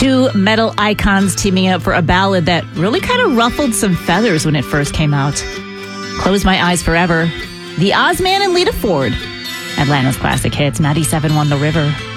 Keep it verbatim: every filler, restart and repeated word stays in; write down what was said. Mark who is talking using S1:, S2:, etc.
S1: Two metal icons teaming up for a ballad that really kind of ruffled some feathers when it first came out. Close My Eyes Forever. The Ozman and Lita Ford. Atlanta's classic hits, ninety-seven point one The River.